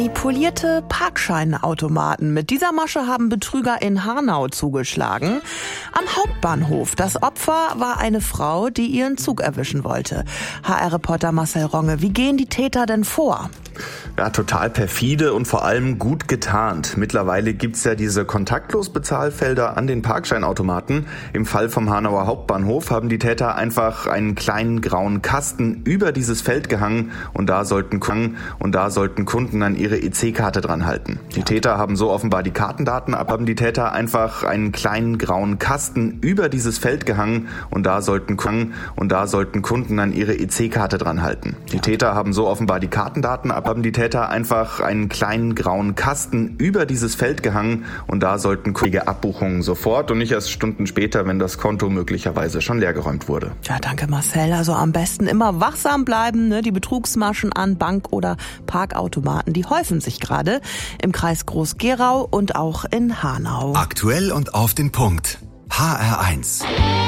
Manipulierte Parkscheinautomaten. Mit dieser Masche haben Betrüger in Hanau zugeschlagen. Am Hauptbahnhof. Das Opfer war eine Frau, die ihren Zug erwischen wollte. HR-Reporter Marcel Ronge, wie gehen die Täter denn vor? Ja, total perfide und vor allem gut getarnt. Mittlerweile gibt's ja diese Kontaktlos-Bezahlfelder an den Parkscheinautomaten. Im Fall vom Hanauer Hauptbahnhof haben die Täter einfach einen kleinen grauen Kasten über dieses Feld gehangen und da sollten Kunden dann ihre EC-Karte dran halten. Die Täter haben so offenbar die Kartendaten haben die Täter einfach einen kleinen grauen Kasten über dieses Feld gehangen und da sollten Kunden dann ihre EC-Karte dran halten. Die Täter haben so offenbar die Kartendaten haben die Täter einfach einen kleinen grauen Kasten über dieses Feld gehangen und da sollten Abbuchungen sofort und nicht erst Stunden später, wenn das Konto möglicherweise schon leergeräumt wurde. Ja, danke Marcel. Also am besten immer wachsam bleiben, ne? Die Betrugsmaschen an Bank- oder Parkautomaten, die häufen sich gerade im Kreis Groß-Gerau und auch in Hanau. Aktuell und auf den Punkt. HR1.